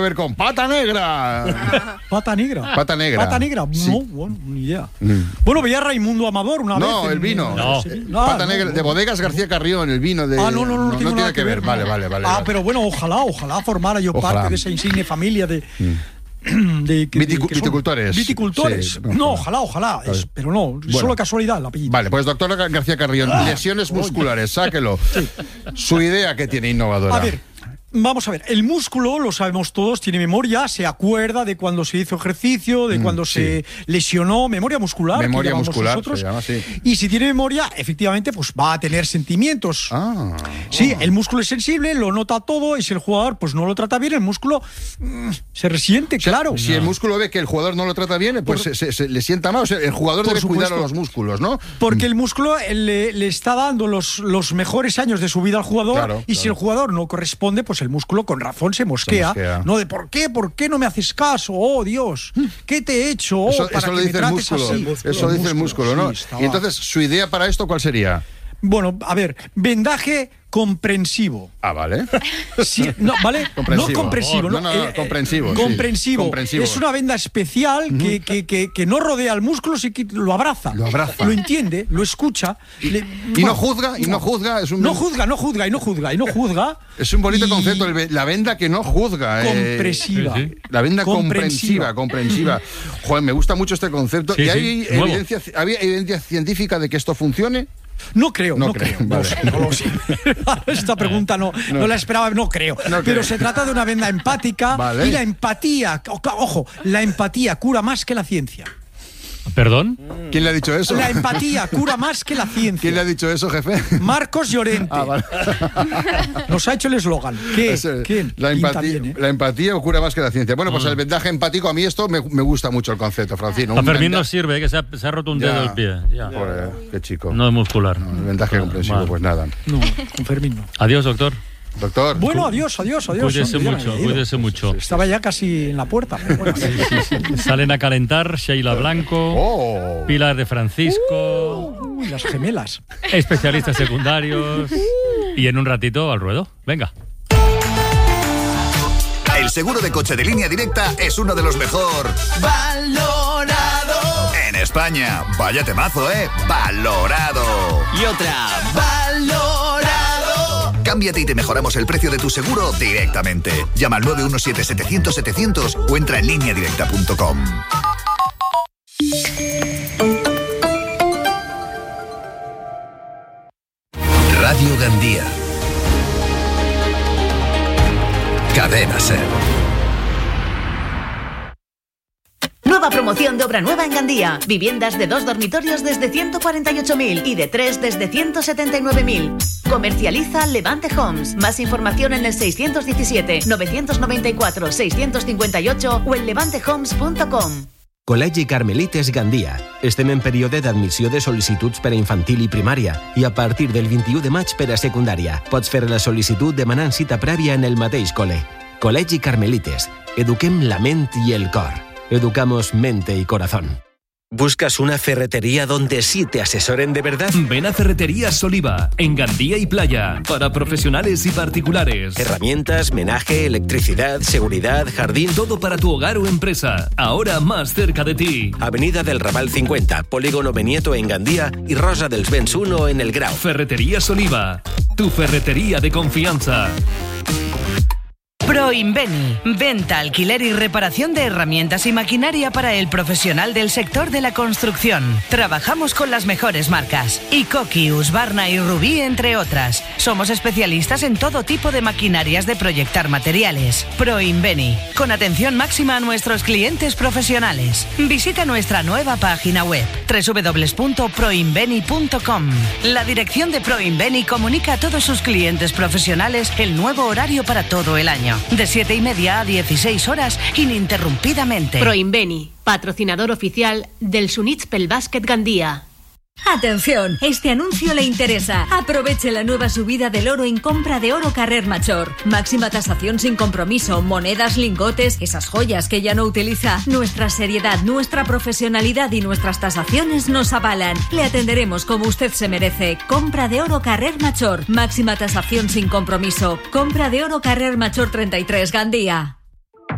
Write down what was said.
ver con Pata Negra. ¿Pata Negra? Pata Negra. ¿Pata Negra? Sí. No, bueno, ni idea. Bueno, veía Raimundo Amador una vez. No, el vino. Pata Negra, de Bodegas García Carrión, el vino de... No tiene nada que ver. Vale. Pero bueno, ojalá formara yo parte de esa insigne familia de... Viticultores. Viticultores. Sí, no, ojalá. Pero no, bueno, solo casualidad el apellido. Vale, pues doctor García Carrión, lesiones musculares, sáquelo. Sí. Su idea que tiene innovadora. A ver, vamos a ver, el músculo, lo sabemos todos, tiene memoria, se acuerda de cuando se hizo ejercicio, de cuando se lesionó, memoria muscular. Memoria muscular, nosotros. se llama así. Y si tiene memoria, efectivamente, pues va a tener sentimientos. Sí, el músculo es sensible, lo nota todo, y si el jugador pues no lo trata bien, el músculo se resiente, claro. Si el músculo ve que el jugador no lo trata bien, pues se le sienta mal. O sea, el jugador debe cuidar a los músculos, ¿no? Porque el músculo le está dando los mejores años de su vida al jugador, si el jugador no corresponde, pues el músculo con razón se mosquea. No de ¿por qué no me haces caso? Oh, Dios, ¿qué te he hecho? Eso lo dice el músculo. Eso dice el músculo, ¿no? Y entonces, ¿su idea para esto cuál sería? Bueno, a ver, vendaje comprensivo. Vale. Sí, no, ¿vale? No comprensivo. Comprensivo. Comprensivo. Es una venda especial que no rodea al músculo, sí que lo abraza. Lo entiende, lo escucha. Y no juzga. No juzga. Es un bonito concepto, la venda que no juzga. Comprensiva. La venda comprensiva. Joder, me gusta mucho este concepto. Sí, ¿Y hay evidencia científica de que esto funcione? No creo. Vale. No lo sé. Esta pregunta no la esperaba, no creo. Pero se trata de una venda empática, y la empatía, ojo, la empatía cura más que la ciencia. ¿Perdón? ¿Quién le ha dicho eso? La empatía cura más que la ciencia. ¿Quién le ha dicho eso, jefe? Marcos Llorente. Vale. Nos ha hecho el eslogan. ¿Quién? La empatía cura más que la ciencia. Bueno, pues el vendaje empático, a mí esto me gusta mucho el concepto, Francino. A Fermín no sirve, que se ha roto un dedo del pie. Joder, qué chico. No es muscular. El vendaje comprensivo, pues nada. No, con Fermín no. Adiós, doctor. Doctor. Bueno, adiós. Cuídese mucho. Estaba ya casi en la puerta. Pero bueno. Sí. Salen a calentar Sheila Blanco, Pilar de Francisco, las gemelas, especialistas secundarios, y en un ratito al ruedo. Venga. El seguro de coche de Línea Directa es uno de los mejor valorado en España. Vaya temazo, valorado. Y otra, valorado. Cámbiate y te mejoramos el precio de tu seguro directamente. Llama al 917-700-700 o entra en lineadirecta.com. Radio Gandía. Cadena SER. Nueva promoción de obra nueva en Gandía. Viviendas de 2 dormitorios desde 148.000 y de 3 desde 179.000. Comercializa Levante Homes. Más información en el 617-994-658 o en levantehomes.com. Col·legi Carmelites Gandia. Estem en període d'admissió de sol·licituds per a infantil i primària i a partir del 21 de maig per a secundària. Pots fer la sol·licitud demanant cita prèvia en el mateix col·le. Col·legi Carmelites. Eduquem la ment i el cor. Educamos mente y corazón. ¿Buscas una ferretería donde sí te asesoren de verdad? Ven a Ferreterías Soliva, en Gandía y Playa, para profesionales y particulares. Herramientas, menaje, electricidad, seguridad, jardín... Todo para tu hogar o empresa, ahora más cerca de ti. Avenida del Raval 50, Polígono Benieto en Gandía y Rosa dels Vents 1 en El Grau. Ferreterías Oliva, tu ferretería de confianza. Proinveni, venta, alquiler y reparación de herramientas y maquinaria para el profesional del sector de la construcción. Trabajamos con las mejores marcas, Ikoki, Husqvarna y Rubí, entre otras. Somos especialistas en todo tipo de maquinarias de proyectar materiales. Proinveni, con atención máxima a nuestros clientes profesionales. Visita nuestra nueva página web, www.proinveni.com. La dirección de Proinveni comunica a todos sus clientes profesionales el nuevo horario para todo el año. De 7:30 a 16 horas, ininterrumpidamente. Proinveni, patrocinador oficial del Sunits pel Básquet Gandía. Atención, este anuncio le interesa. Aproveche la nueva subida del oro en compra de oro Carrer Major. Máxima tasación sin compromiso, monedas, lingotes, esas joyas que ya no utiliza. Nuestra seriedad, nuestra profesionalidad y nuestras tasaciones nos avalan. Le atenderemos como usted se merece. Compra de oro Carrer Major. Máxima tasación sin compromiso. Compra de oro Carrer Major 33, Gandía.